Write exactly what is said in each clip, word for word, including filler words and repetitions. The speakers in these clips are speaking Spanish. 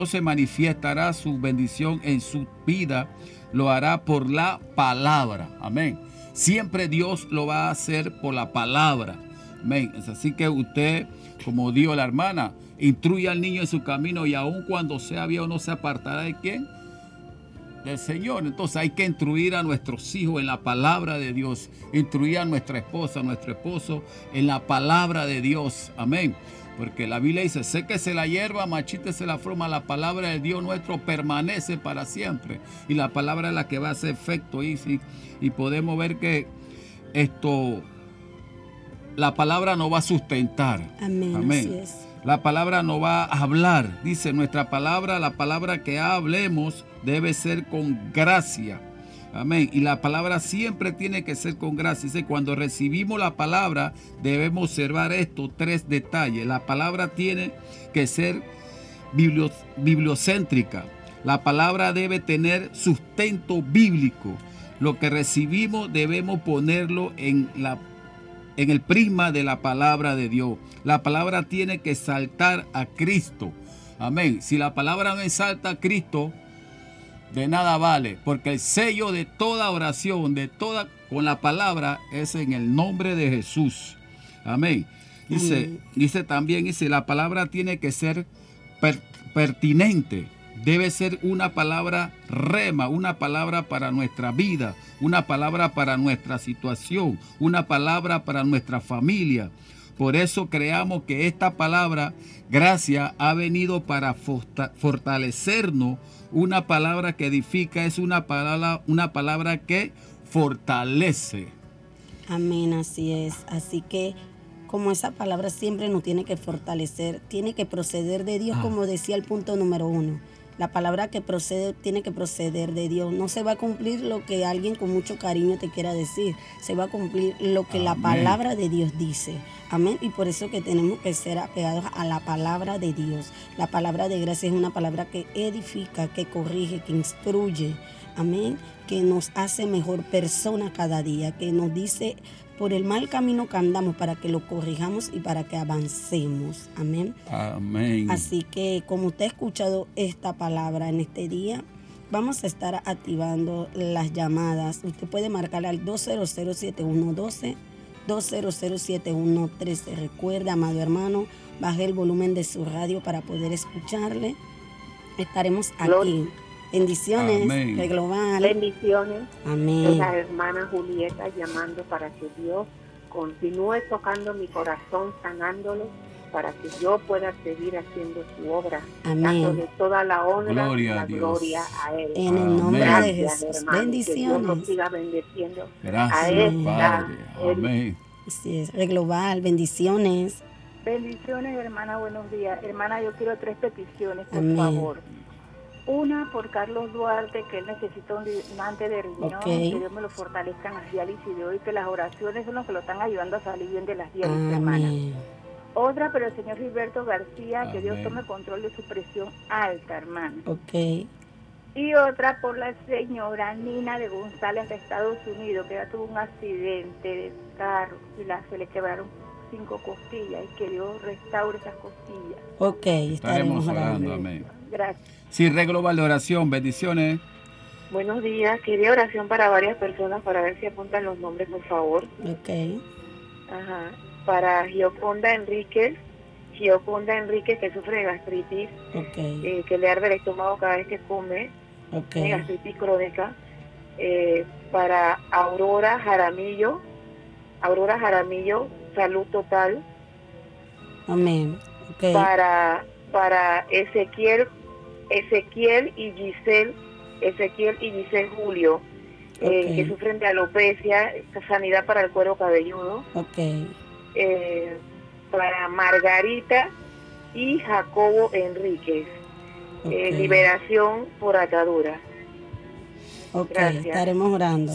se manifestará su bendición en su vida, lo hará por la palabra. Amén. Siempre Dios lo va a hacer por la palabra. Amén. Así que usted, como dijo la hermana, instruye al niño en su camino y aun cuando sea viejo no se apartará de quién, del Señor. Entonces hay que instruir a nuestros hijos en la palabra de Dios, instruir a nuestra esposa, a nuestro esposo en la palabra de Dios. Amén. Porque la Biblia dice, séquese la hierba, machítese la flor, la palabra de Dios nuestro permanece para siempre. Y la palabra es la que va a hacer efecto. Y, y, y podemos ver que esto, la palabra nos va a sustentar. Amén. Amén. Así es. La palabra nos va a hablar. Dice, nuestra palabra, la palabra que hablemos debe ser con gracia. Amén. Y la palabra siempre tiene que ser con gracia. Dice, cuando recibimos la palabra, debemos observar estos tres detalles. La palabra tiene que ser biblio, bibliocéntrica. La palabra debe tener sustento bíblico. Lo que recibimos debemos ponerlo en la en el prisma de la palabra de Dios. La palabra tiene que exaltar a Cristo. Amén. Si la palabra no exalta a Cristo, de nada vale, porque el sello de toda oración, de toda con la palabra, es en el nombre de Jesús. Amén. Dice, Amén. dice también, dice, la palabra tiene que ser per, pertinente. Debe ser una palabra rema, una palabra para nuestra vida, una palabra para nuestra situación, una palabra para nuestra familia. Por eso creamos que esta palabra, gracia, ha venido para fortalecernos. Una palabra que edifica es una palabra, una palabra que fortalece. Amén, así es. Así que como esa palabra siempre nos tiene que fortalecer, tiene que proceder de Dios, ah. como decía el punto número uno. La palabra que procede tiene que proceder de Dios. No se va a cumplir lo que alguien con mucho cariño te quiera decir. Se va a cumplir lo que Amén. La palabra de Dios dice. Amén. Y por eso que tenemos que ser apegados a la palabra de Dios. La palabra de gracia es una palabra que edifica, que corrige, que instruye. Amén. Que nos hace mejor persona cada día. Que nos dice por el mal camino que andamos para que lo corrijamos y para que avancemos. Amén. Amén. Así que como usted ha escuchado esta palabra en este día, vamos a estar activando las llamadas. Usted puede marcar al dos cero cero, siete uno uno dos, dos cero cero, siete uno uno tres. Recuerda, amado hermano, baje el volumen de su radio para poder escucharle. Estaremos aquí. Gloria. Bendiciones, Amén. De Global. Bendiciones. Amén. Es la hermana Julieta llamando para que Dios continúe tocando mi corazón, sanándolo, para que yo pueda seguir haciendo su obra. Amén. Dándole toda la honra Gloria y la a Dios. gloria a Él. En el nombre Gracias, de Jesús. hermano, Bendiciones. Que Dios nos siga bendiciendo. Gracias, a Él, Padre. a Él. Amén. Así es. Global, bendiciones. Bendiciones, hermana, buenos días. Hermana, yo quiero tres peticiones, por Amén. favor. Una por Carlos Duarte, que él necesita un donante de riñón, okay. que Dios me lo fortalezca en las diálisis de hoy, que las oraciones son los que lo están ayudando a salir bien de las diálisis, Amén. hermana. Otra, pero el señor Gilberto García, Amén. que Dios tome control de su presión alta, hermana. Ok. Y otra por la señora Nina de González de Estados Unidos, que ya tuvo un accidente de carro y la, se le quebraron cinco costillas, y que Dios restaure esas costillas. Ok, estaremos orando. Amén. Gracias. Sí, Red Global de oración, bendiciones. Buenos días, quería oración para varias personas, para ver si apuntan los nombres, por favor. Ok. Ajá. Para Gioconda Enríquez, Gioconda Enríquez, que sufre de gastritis, okay. eh, que le arde el estómago cada vez que come, okay. gastritis crónica. Eh, para Aurora Jaramillo, Aurora Jaramillo, salud total. Amén. Okay. Para, para Ezequiel, Ezequiel y Giselle, Ezequiel y Giselle Julio, eh, okay. que sufren de alopecia, sanidad para el cuero cabelludo. Okay. Eh, para Margarita y Jacobo Enríquez, okay. eh, liberación por atadura. Ok, Gracias. Estaremos orando.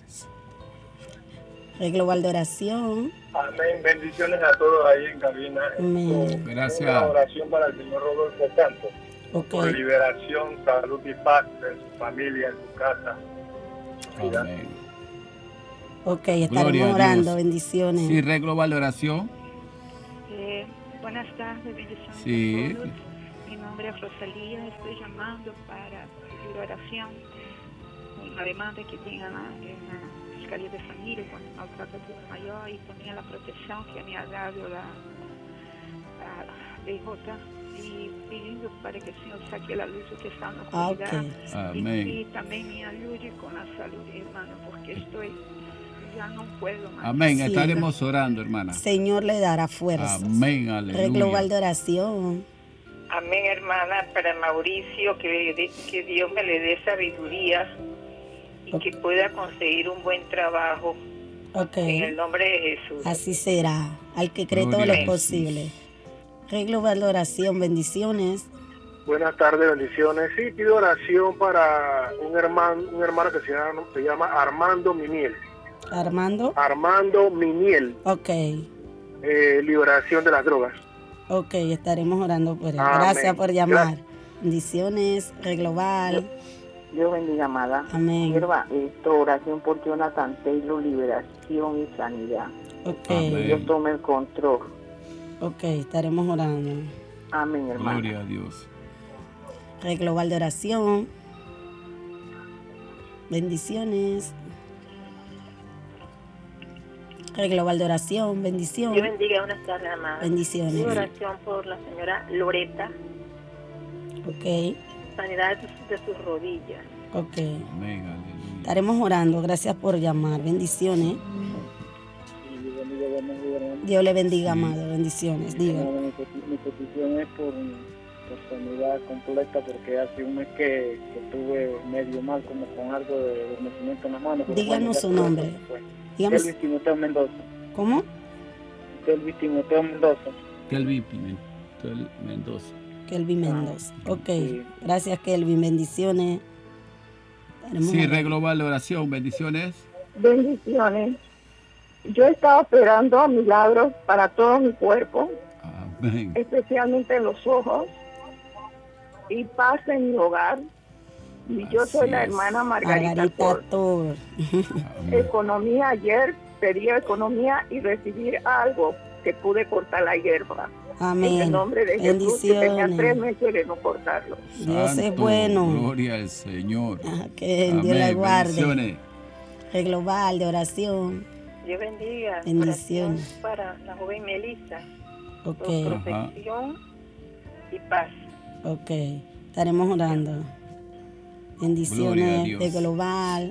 El global de oración. Amén. Bendiciones a todos ahí en cabina. Amén. Gracias. Una oración para el señor Rodolfo Santos. Okay. Por liberación, salud y paz en su familia, en su casa. Amén. Ok, estaremos orando. Bendiciones. Sí, Red Global de oración. Eh, buenas tardes, bendiciones sí. a todos. Mi nombre es Rosalía, estoy llamando para pedir oración por una demanda que tiene en la, en la Fiscalía de Familia con el maltrato de su mayor y también la protección que me ha dado la, la D J y pidiendo para que el Señor saque la luz que está en la Ah, oscuridad ok. Amén. y, y también me ayude con la salud, hermano, porque estoy, ya no puedo más. Amén. Sí. Estaremos orando, hermana. Señor le dará fuerzas. Amén, Red Global aleluya. de Oración. Amén, hermana, para Mauricio, que, le dé- que Dios me le dé sabiduría y que pueda conseguir un buen trabajo Ok. en el nombre de Jesús. Así será. Al que cree Gloria todo le a es Jesús. posible. Red Global de Oración. Bendiciones. Buenas tardes, bendiciones. Sí, pido oración para un hermano, un hermano que se llama, se llama Armando Miniel. Armando. Armando Miniel, Ok. eh, liberación de las drogas. Ok, estaremos orando por él. Amén. Gracias por llamar. Gracias. Bendiciones. Red Global. Dios bendiga, amada. Amén. Sierva, esto, oración por Jonathan Taylor, liberación y sanidad. Ok. Amén. Dios tome el control. Ok, estaremos orando. Amén, hermano. Gloria a Dios. Red Global de Oración. Bendiciones. Red Global de Oración. Bendición. Dios bendiga, buenas tardes, amada. Bendiciones. Pido oración por la señora Loreta, Ok, sanidad de sus, de sus rodillas. ok. Amén, aleluya. Estaremos orando. Gracias por llamar. Bendiciones. Dios le bendiga, Sí. amado. Bendiciones. Diga. Mi peti- mi petición es por, por sanidad completa porque hace un mes que, que estuve medio mal, como con algo de adormecimiento en las manos. pero Díganos bueno, ya su todo nombre. se fue. Dígame. Elvis Timoteo Mendoza. ¿Cómo? Elvis Timoteo Mendoza. Kelvin Pimentel Mendoza. Kelvin Mendoza. Ok. Sí. Gracias, Kelvin. Bendiciones. Estaremos Sí, orando. Red Global de Oración. Bendiciones. Bendiciones. Yo estaba esperando milagros para todo mi cuerpo, Amén. especialmente en los ojos, y paz en mi hogar. Y yo soy Así la es. hermana Margarita Margarita Ford. Tor. Amén. Economía, ayer pedí economía y recibir algo que pude cortar la hierba. En el Amén. nombre de Jesús, que tenía tres Bendiciones. meses de no cortarlo. Dios es Santo, bueno. Gloria al Señor. Ah, que Dios la Amén. guarde. Bendiciones. Red Global de Oración. Dios bendiga. Bendiciones. Oración para la joven Melissa, Ok, por protección y paz. ok. Estaremos orando. Gloria a Bendiciones Dios. de Global.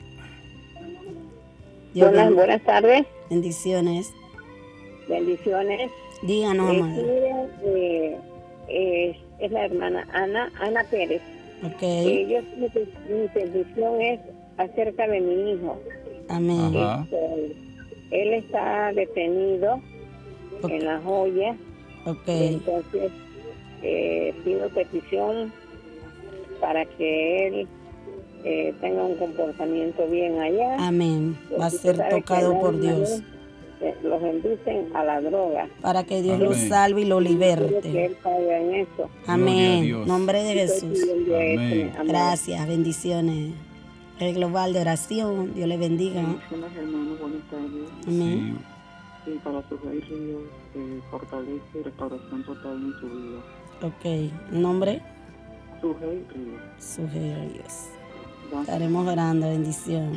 Dios Buenas, ben- buenas tardes. bendiciones. Bendiciones. Díganos, Eh, amado. mire, eh, eh, es la hermana Ana, Ana Pérez. Ok, Ellos, mi, pe- mi petición es acerca de mi hijo. amén. Ajá. Este, él está detenido Ok, en La Joya, ok. entonces eh, pido petición para que él eh, tenga un comportamiento bien allá. Amén. Va a Porque ser sabe que tocado allá por en Dios Marín, eh, los inducen a la droga. para que Dios lo Amén. salve y lo Quiero que liberte. él caiga en eso. Gloria a Amén. Dios. Nombre de Estoy Jesús. pidiendo Amén. esto, amén. Gracias, bendiciones. El Global de Oración, Dios le bendiga. Bendiciones, hermanos, buenas tardes. Amén. Sí. Y para su rey Ríos, eh, fortaleza y restauración total en su vida. Ok, nombre, Su rey Ríos. sugiere Dios. Gracias. Estaremos orando, bendición.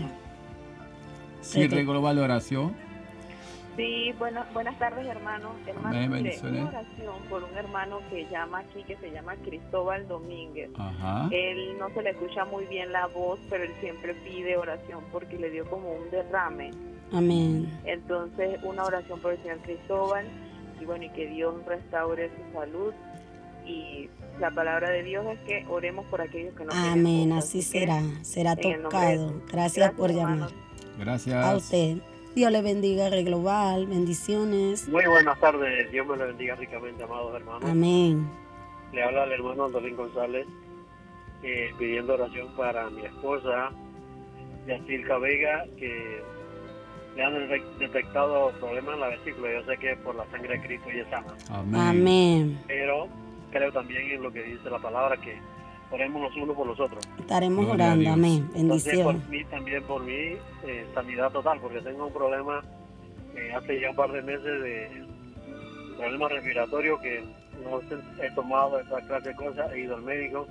Sí, Red Global de Oración. Sí, buenas buenas tardes, hermano. Hermano, Amén, mire, bendiciones. una oración por un hermano que llama aquí, que se llama Cristóbal Domínguez. Ajá. Él no se le escucha muy bien la voz, pero él siempre pide oración porque le dio como un derrame. Amén. Entonces, una oración por el señor Cristóbal y bueno, y que Dios restaure su salud. Y la palabra de Dios es que oremos por aquellos que no tienen Amén, voz. así Así que, será. Será en el nombre de tocado. Jesús. Gracias por llamar. hermanos. Gracias. A usted. Dios le bendiga, Red Global. Bendiciones. Muy buenas tardes, Dios me lo bendiga ricamente, amados hermanos. Amén. Le habla el hermano Antolín González, eh, pidiendo oración para mi esposa, Yacirca Vega, que le han de- detectado problemas en la vesícula. Yo sé que por la sangre de Cristo ella es sana, Amén. Amén. pero creo también en lo que dice la palabra, que oremos los unos por los otros. Estaremos Gloria a orando. Dios. Amén. Entonces, por Bendición. mí, también por mí, eh, sanidad total, porque tengo un problema eh, hace ya un par de meses de problemas respiratorios que no he tomado esa clase de cosas, he ido al médico